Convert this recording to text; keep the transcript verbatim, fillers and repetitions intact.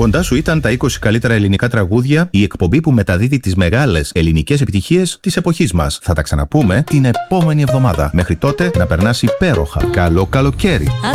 Κοντά σου ήταν τα είκοσι καλύτερα ελληνικά τραγούδια, η εκπομπή που μεταδίδει τις μεγάλες ελληνικές επιτυχίες της εποχής μας. Θα τα ξαναπούμε την επόμενη εβδομάδα. Μέχρι τότε να περνάς υπέροχα. Καλό καλοκαίρι.